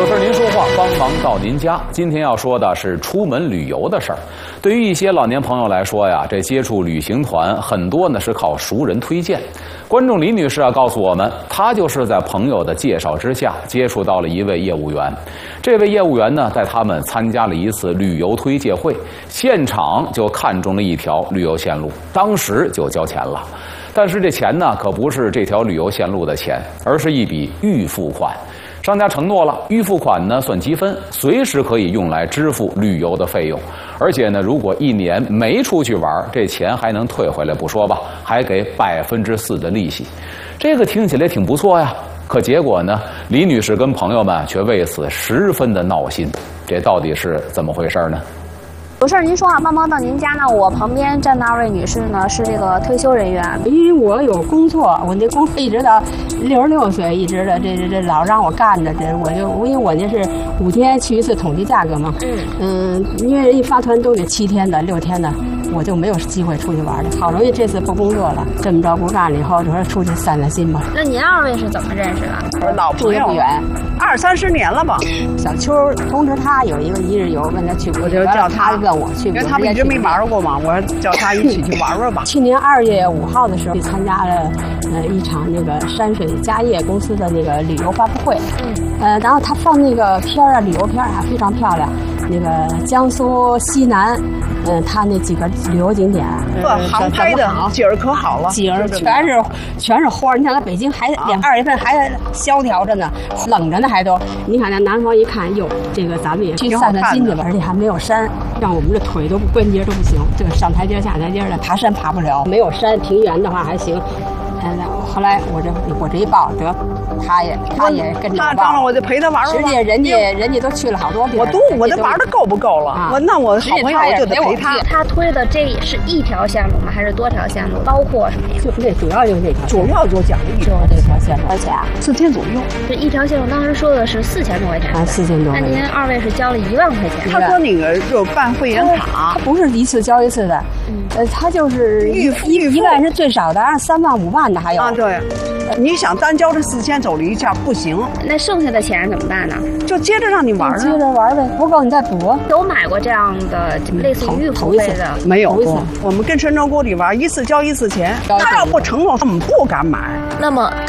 有事您说话，帮忙到您家。今天要说的是出门旅游的事儿。对于一些老年朋友来说呀，这接触旅行团很多呢是靠熟人推荐。观众李女士告诉我们，她就是在朋友的介绍之下接触到了一位业务员。这位业务员呢，带他们参加了一次旅游推介会，现场就看中了一条旅游线路，当时就交钱了。但是这钱呢，可不是这条旅游线路的钱，而是一笔预付款。商家承诺了，预付款呢算积分，随时可以用来支付旅游的费用。而且呢，如果1年没出去玩，这钱还能退回来不说吧，还给4%的利息。这个听起来挺不错呀。可结果呢，李女士跟朋友们却为此十分的闹心。这到底是怎么回事呢？ 有事您说话，帮忙到您家呢。我旁边站的2位女士呢是这个退休人员， 因为我有工作，我那工作一直到66岁，一直的这老让我干着，因为我那是5天去一次统计价格嘛，因为人一发团都得7天的、6天的，我就没有机会出去玩了。好容易这次不工作了，这么着不干了以后，就说出去散散心吧。 那您2位是怎么认识的？ 我是老朋友， 不远 ，20、30年了吧。 小秋通知他有一个1日游，问他去不去， 我就叫他问我去， 因为他们一直没玩过嘛，我说叫他一起去玩玩吧。 去年2月5号的时候，去参加了一场那个山水家业公司的那个旅游发布会，然后他放那个片儿啊，旅游片啊非常漂亮，那个江苏西南。他那几个旅游景点， 航拍的景儿可好了， 景儿全是花。你看，咱北京还2月份还萧条着呢，冷着呢还都。你看那南方一看，哟，这个咱们也去散散心去吧，而且还没有山，让我们这腿都关节都不行，这个上台阶下台阶的，爬山爬不了。没有山，平原的话还行。后来我这一报得，他也跟着报， 当然我就陪他玩玩。 实际人家都去了好多地方， 我这玩的够不够了？那我好朋友我就得陪他。 他推的这是一条线路吗？还是多条线路？包括什么呀？ 就这主要就是这条， 主要就讲这条线路，而且 4天左右。 这一条线路当时说的是4000多块钱 ，4000多。 那您2位是交了1万块钱？ 他说那个就办会员卡， 他不是一次交一次的，他就是1万是最少的，3万5万的还有。 对，你想单交这4000走了一下不行， 那剩下的钱怎么办呢？ 就接着让你玩， 接着玩呗，不够你再补。 有买过这样的类似于预付费的？ 没有过。我们跟神州锅里玩，一次交一次钱，他要不承诺，他们不敢买。 那么